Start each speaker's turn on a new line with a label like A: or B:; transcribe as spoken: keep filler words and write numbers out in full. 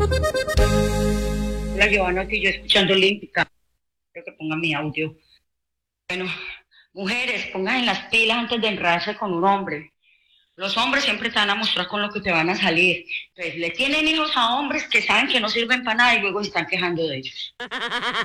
A: La Giovanna, aquí yo escuchando Olímpica. Creo que ponga mi audio. Bueno, mujeres, pongan en las pilas antes de enredarse con un hombre. Los hombres siempre te van a mostrar con lo que te van a salir. Entonces, le tienen hijos a hombres que saben que no sirven para nada y luego se están quejando de ellos.